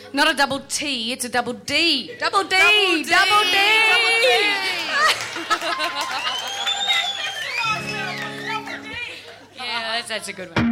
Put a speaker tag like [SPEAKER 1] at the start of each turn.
[SPEAKER 1] Not a double T, it's a double D. Double D!
[SPEAKER 2] Double D!
[SPEAKER 1] Double D!
[SPEAKER 2] Yeah, that's a good one.